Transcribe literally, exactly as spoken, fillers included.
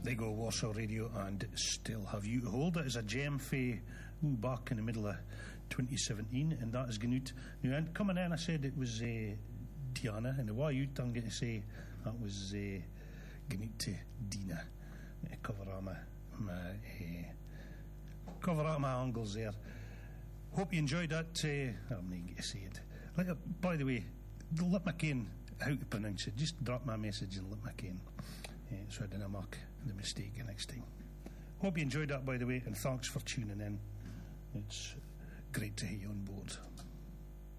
They go Warsaw Radio and Still Have You to Hold. It is a gem fae back in the middle of twenty seventeen, and that is Gnut. Now, and coming in, I said it was uh, Diana, and the way you done get to say that was uh, Gnut to Dina. To cover up my, my uh, cover up my angles there. Hope you enjoyed that. Uh, I'm not going to say it. Like, uh, by the way, Lip McCain, how to pronounce it? Just drop my message in Lip McCain. Uh, so I didn't mark the mistake the next time. Hope you enjoyed that, by the way, and thanks for tuning in. It's great to have you on board.